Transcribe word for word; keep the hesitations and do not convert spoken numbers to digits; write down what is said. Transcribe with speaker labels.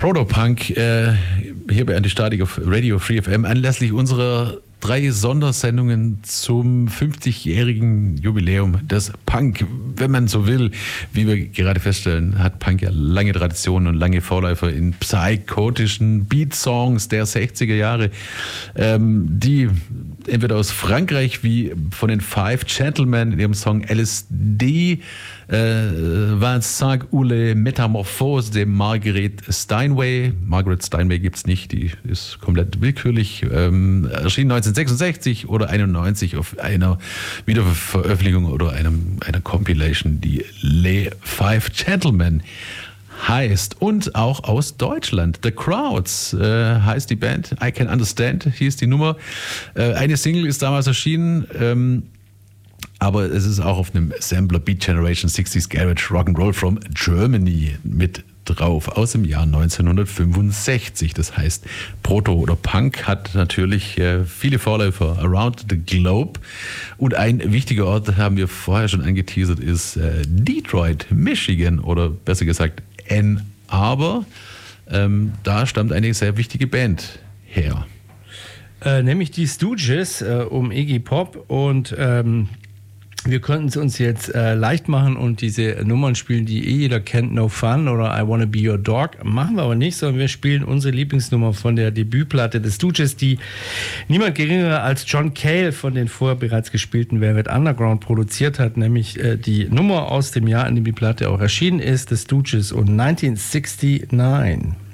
Speaker 1: Proto-Punk äh, hier bei Anti-Statik auf Radio Free F M anlässlich unserer drei Sondersendungen zum fünfzigjährigen Jubiläum des Punk. Wenn man so will, wie wir gerade feststellen, hat Punk ja lange Traditionen und lange Vorläufer in psychotischen Beat-Songs der sechziger Jahre, ähm, die entweder aus Frankreich wie von den Five Gentlemen in ihrem Song L S D, äh, Vincent ou les Métamorphoses de Margaret Steinway. Margaret Steinway gibt es nicht, die ist komplett willkürlich. Ähm, erschien neunzehnhundertsechsundsechzig oder einundneunzig auf einer Wiederveröffentlichung oder einem, einer Compilation, die Les Five Gentlemen heißt. Und auch aus Deutschland. The Crowds äh, heißt die Band. I Can Understand hieß die Nummer. Äh, eine Single ist damals erschienen, ähm, aber es ist auch auf einem Sampler Beat Generation sechziger Garage Rock'n'Roll from Germany mit drauf, aus dem Jahr neunzehnhundertfünfundsechzig. Das heißt, Proto oder Punk hat natürlich äh, viele Vorläufer around the globe. Und ein wichtiger Ort, haben wir vorher schon angeteasert, ist äh, Detroit, Michigan, oder besser gesagt Ann Arbor. Ähm, da stammt eine sehr wichtige Band her.
Speaker 2: Äh, nämlich die Stooges äh, um Iggy Pop, und ähm, wir könnten es uns jetzt äh, leicht machen und diese Nummern spielen, die eh jeder kennt, No Fun oder I Wanna Be Your Dog. Machen wir aber nicht, sondern wir spielen unsere Lieblingsnummer von der Debütplatte des Stooges, die niemand geringer als John Cale von den vorher bereits gespielten Velvet Underground produziert hat, nämlich äh, die Nummer aus dem Jahr, in dem die Platte auch erschienen ist, des Stooges und neunzehnhundertneunundsechzig.